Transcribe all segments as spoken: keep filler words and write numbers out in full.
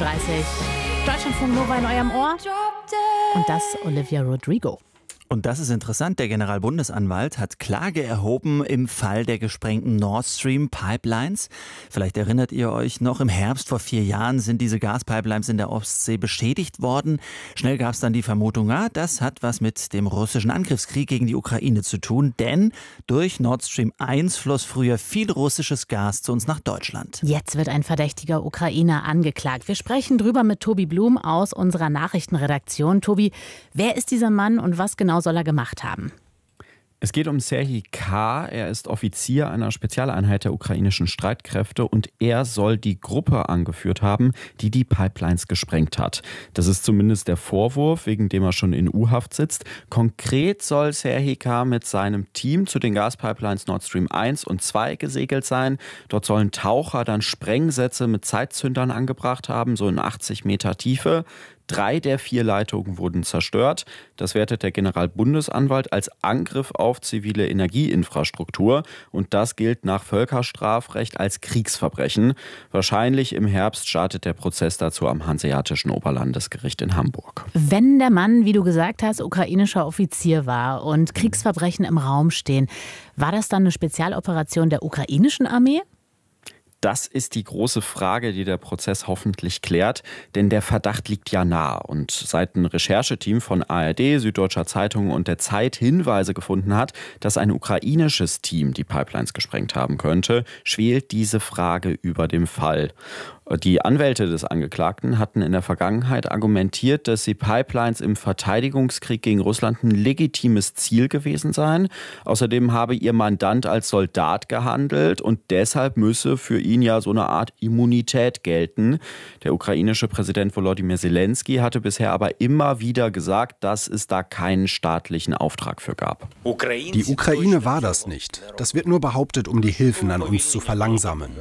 fünfunddreißig. Deutschlandfunk Nova in eurem Ohr. Und das Olivia Rodrigo. Und das ist interessant, der Generalbundesanwalt hat Klage erhoben im Fall der gesprengten Nord Stream Pipelines. Vielleicht erinnert ihr euch noch, im Herbst vor vier Jahren sind diese Gaspipelines in der Ostsee beschädigt worden. Schnell gab es dann die Vermutung, ja, das hat was mit dem russischen Angriffskrieg gegen die Ukraine zu tun, denn durch Nord Stream eins floss früher viel russisches Gas zu uns nach Deutschland. Jetzt wird ein verdächtiger Ukrainer angeklagt. Wir sprechen drüber mit Tobi Blum aus unserer Nachrichtenredaktion. Tobi, wer ist dieser Mann und was genau soll er gemacht haben? Es geht um Serhij K. Er ist Offizier einer Spezialeinheit der ukrainischen Streitkräfte und er soll die Gruppe angeführt haben, die die Pipelines gesprengt hat. Das ist zumindest der Vorwurf, wegen dem er schon in U-Haft sitzt. Konkret soll Serhij K. mit seinem Team zu den Gaspipelines Nord Stream eins und zwei gesegelt sein. Dort sollen Taucher dann Sprengsätze mit Zeitzündern angebracht haben, so in achtzig Meter Tiefe. Drei der vier Leitungen wurden zerstört. Das wertet der Generalbundesanwalt als Angriff auf zivile Energieinfrastruktur. Und das gilt nach Völkerstrafrecht als Kriegsverbrechen. Wahrscheinlich im Herbst startet der Prozess dazu am Hanseatischen Oberlandesgericht in Hamburg. Wenn der Mann, wie du gesagt hast, ukrainischer Offizier war und Kriegsverbrechen im Raum stehen, war das dann eine Spezialoperation der ukrainischen Armee? Das ist die große Frage, die der Prozess hoffentlich klärt, denn der Verdacht liegt ja nah. Und seit ein Rechercheteam von A R D, Süddeutscher Zeitung und der Zeit Hinweise gefunden hat, dass ein ukrainisches Team die Pipelines gesprengt haben könnte, schwelt diese Frage über dem Fall. Die Anwälte des Angeklagten hatten in der Vergangenheit argumentiert, dass die Pipelines im Verteidigungskrieg gegen Russland ein legitimes Ziel gewesen seien. Außerdem habe ihr Mandant als Soldat gehandelt und deshalb müsse für ihn ja so eine Art Immunität gelten. Der ukrainische Präsident Volodymyr Zelensky hatte bisher aber immer wieder gesagt, dass es da keinen staatlichen Auftrag für gab. Die Ukraine war das nicht. Das wird nur behauptet, um die Hilfen an uns zu verlangsamen.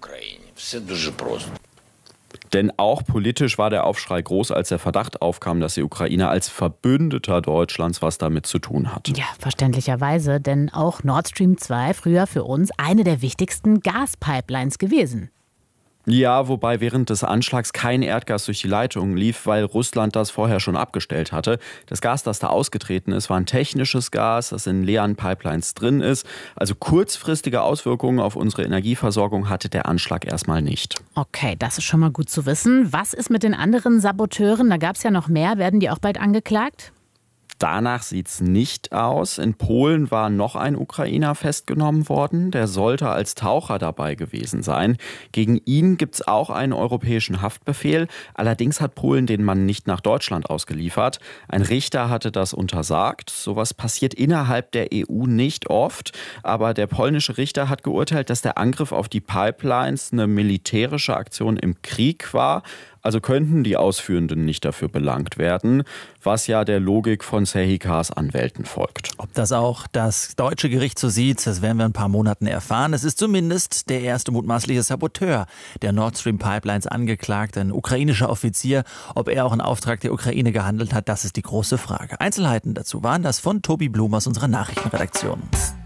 Denn auch politisch war der Aufschrei groß, als der Verdacht aufkam, dass die Ukraine als Verbündeter Deutschlands was damit zu tun hat. Ja, verständlicherweise, denn auch Nord Stream zwei früher für uns eine der wichtigsten Gaspipelines gewesen. Ja, wobei während des Anschlags kein Erdgas durch die Leitungen lief, weil Russland das vorher schon abgestellt hatte. Das Gas, das da ausgetreten ist, war ein technisches Gas, das in leeren Pipelines drin ist. Also kurzfristige Auswirkungen auf unsere Energieversorgung hatte der Anschlag erstmal nicht. Okay, das ist schon mal gut zu wissen. Was ist mit den anderen Saboteuren? Da gab es ja noch mehr. Werden die auch bald angeklagt? Danach sieht's nicht aus. In Polen war noch ein Ukrainer festgenommen worden. Der sollte als Taucher dabei gewesen sein. Gegen ihn gibt's auch einen europäischen Haftbefehl. Allerdings hat Polen den Mann nicht nach Deutschland ausgeliefert. Ein Richter hatte das untersagt. Sowas passiert innerhalb der E U nicht oft. Aber der polnische Richter hat geurteilt, dass der Angriff auf die Pipelines eine militärische Aktion im Krieg war. Also könnten die Ausführenden nicht dafür belangt werden, was ja der Logik von Serhij K.'s Anwälten folgt. Ob das auch das deutsche Gericht so sieht, das werden wir in ein paar Monaten erfahren. Es ist zumindest der erste mutmaßliche Saboteur der Nord Stream Pipelines angeklagt, ein ukrainischer Offizier. Ob er auch in Auftrag der Ukraine gehandelt hat, das ist die große Frage. Einzelheiten dazu waren das von Tobi Blum aus unserer Nachrichtenredaktion.